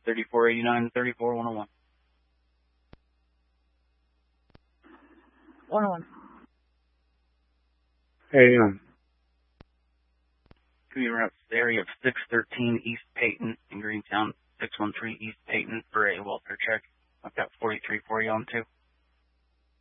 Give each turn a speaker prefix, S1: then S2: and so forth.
S1: 3489, 34101.
S2: 101.
S3: Hey,
S1: Community route area of 613 East Peyton in Greentown, 613 East Peyton for a welfare check. I've got 4340 on 2.